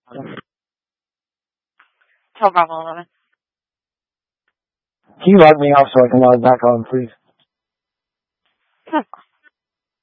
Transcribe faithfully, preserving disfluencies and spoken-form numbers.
Hotel Bravo eleven. Can you log me off so I can log back on, please?